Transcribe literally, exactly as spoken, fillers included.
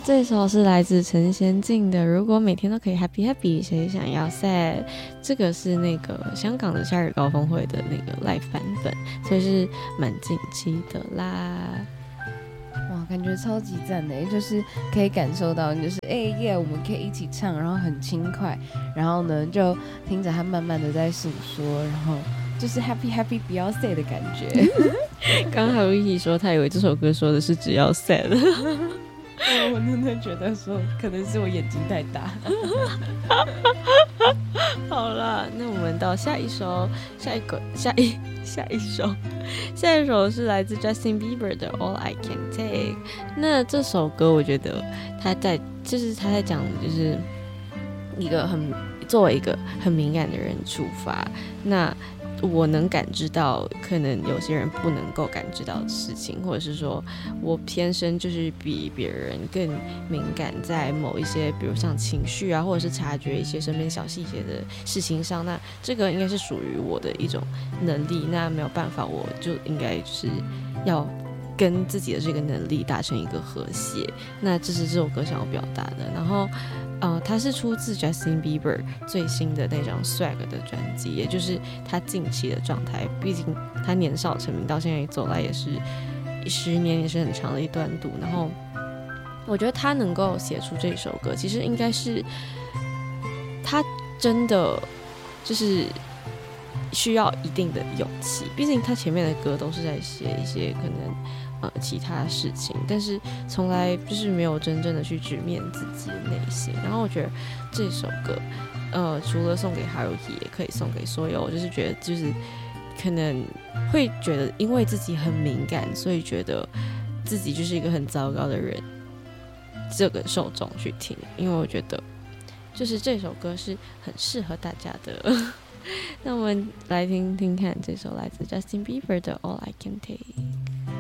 这首是来自陈娴静的如果每天都可以 happy happy 谁想要 sad， 这个是那个香港的夏日高峰会的那个 live 版本，所以是蛮近期的啦。 哇，感觉超级赞的，就是可以感受到，就是哎耶， yeah, 我们可以一起唱，然后很轻快，然后呢就听着他慢慢的在诉说，然后就是 happy happy 不要 sad 的感觉。 刚好一起说他以为这首歌说的是只要 sad。 我真的觉得说可能是我眼睛太大。 好了，那我们到下一首，下一个，下一下一首，下一首是来自 Justin Bieber 的 All I Can Take。那这首歌我觉得他在就是他在讲就是一个很作为一个很敏感的人出发，那我能感知到可能有些人不能够感知到的事情，或者是说我天生就是比别人更敏感在某一些比如像情绪啊，或者是察觉一些身边小细节的事情上，那这个应该是属于我的一种能力，那没有办法，我就应该就是要跟自己的这个能力达成一个和谐，那这是这首歌想要表达的。然后呃，它是出自 Justin Bieber 最新的那张 Swag 的专辑，也就是他近期的状态，毕竟他年少成名到现在走来也是十年，也是很长的一段路。然后我觉得他能够写出这首歌，其实应该是他真的就是需要一定的勇气，毕竟他前面的歌都是在写一些可能呃其他事情，但是从来就是没有真正的去直面自己的内心。然后我觉得这首歌呃除了送给 Haruki 也可以送给所有就是觉得就是可能会觉得因为自己很敏感，所以觉得自己就是一个很糟糕的人，这个受众去听，因为我觉得就是这首歌是很适合大家的。那我们来听听看这首来自 Justin Bieber 的 All I Can Take。